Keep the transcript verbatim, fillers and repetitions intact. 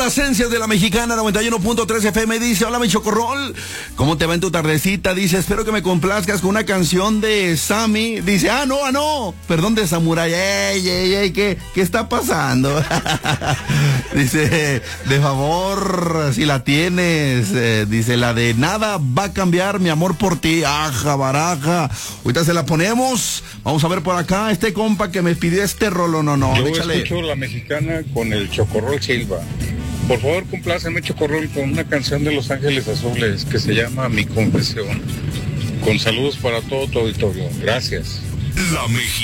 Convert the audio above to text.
Esencias de la Mexicana noventa y uno punto tres F M dice: hola mi chocorrol, ¿cómo te va en tu tardecita? Dice: espero que me complazcas con una canción de Sammy. Dice: ah no, ah no, perdón, de Samurai. Ey, ey, ey, ¿qué, qué está pasando? Dice: de favor, si la tienes. eh, dice: la de nada va a cambiar mi amor por ti. Aja, baraja. Ahorita se la ponemos. Vamos a ver por acá este compa que me pidió este rolo. No, no, yo échale. Escucho la Mexicana con el Chocorrol Silva. Por favor, compláceme, Chocorrol, con una canción de Los Ángeles Azules que se llama Mi Confesión. Con saludos para todo tu auditorio. Gracias. La Mexicana.